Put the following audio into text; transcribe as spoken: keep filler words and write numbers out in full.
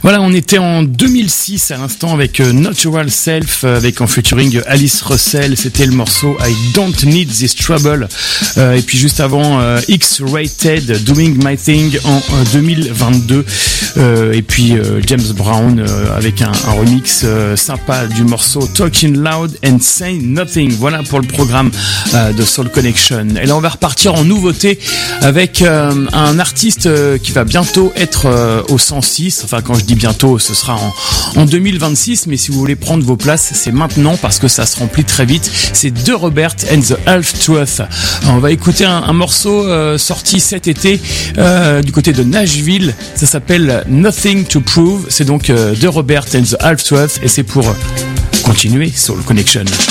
Voilà, on était en deux mille six à l'instant avec Natural Self, avec en featuring Alice Russell. C'était le morceau I Don't Need This Trouble. Euh, et puis juste avant, euh, X-Rated, Doing My Thing en euh, deux mille vingt-deux. Euh, et puis euh, James Brown euh, avec un, un remix euh, sympa du morceau Talking Loud and Say Nothing. Voilà pour le programme euh, de Soul Connection. Et là, on va repartir en nouveauté avec euh, un artiste euh, qui va bientôt être euh, au cent six. Enfin, quand je dis bientôt, ce sera en, en deux mille vingt-six, mais si vous voulez prendre vos places, c'est maintenant parce que ça se remplit très vite. C'est De Robert and the Half Truth. On va écouter un, un morceau euh, sorti cet été euh, du côté de Nashville. Ça s'appelle Nothing to Prove. C'est donc euh, De Robert and the Half Truth et c'est pour euh, continuer Soul Connection.